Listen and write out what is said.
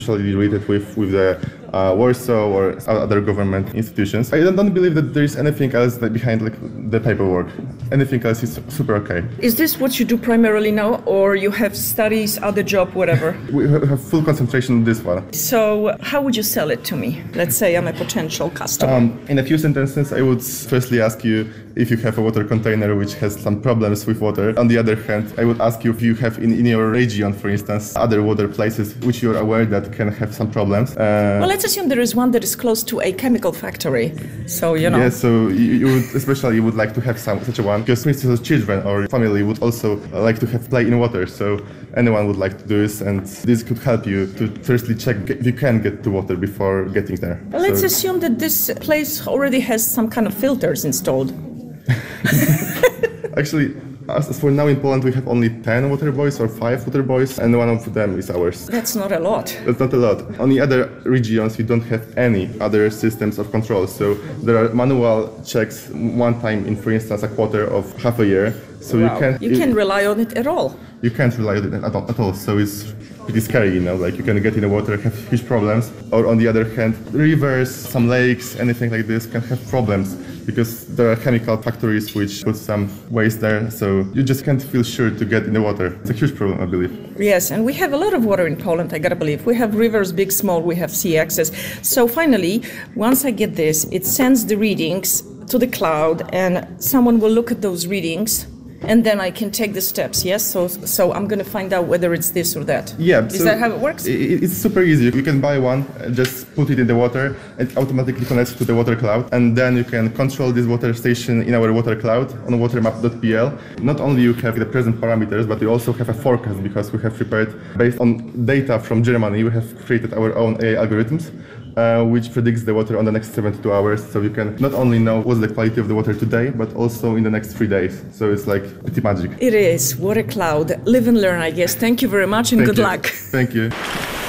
Usually related with the Warsaw or other government institutions. I don't believe that there is anything else behind the paperwork. Anything else is super okay. Is this what you do primarily now, or you have studies, other job, whatever? We have full concentration on this one. So how would you sell it to me? Let's say I'm a potential customer. In a few sentences, I would firstly ask you if you have a water container which has some problems with water. On the other hand, I would ask you if you have in your region, for instance, other water places which you're aware that can have some problems. Well, let's assume there is one that is close to a chemical factory. So, you know. Yeah, so you would, especially you would like to have such a one, because for instance, children or family would also like to have play in water. So anyone would like to do this, and this could help you to firstly check if you can get to water before getting there. Well, let's assume that this place already has some kind of filters installed. Actually, as for now in Poland, we have only 10 water boys or 5 water boys, and one of them is ours. That's not a lot. That's not a lot. On the other regions, we don't have any other systems of control. So there are manual checks one time in, for instance, a quarter of half a year. So wow. You can't rely on it at all. You can't rely on it at all. So it's pretty scary, you know, like you can get in the water, have huge problems. Or on the other hand, rivers, some lakes, anything like this can have problems because there are chemical factories which put some waste there. So you just can't feel sure to get in the water. It's a huge problem, I believe. Yes, and we have a lot of water in Poland, I gotta believe. We have rivers, big, small, we have sea access. So finally, once I get this, it sends the readings to the cloud and someone will look at those readings. And then I can take the steps, yes? So I'm going to find out whether it's this or that. Yeah. Is that how it works? It's super easy. You can buy one, just put it in the water, it automatically connects to the water cloud. And then you can control this water station in our water cloud on watermap.pl. Not only you have the present parameters, but you also have a forecast because we have prepared, based on data from Germany, we have created our own AI algorithms. Which predicts the water on the next 72 hours. So you can not only know what's the quality of the water today, but also in the next 3 days. So it's like pretty magic. It is. What a cloud. Live and learn, I guess. Thank you very much and good luck. Thank you.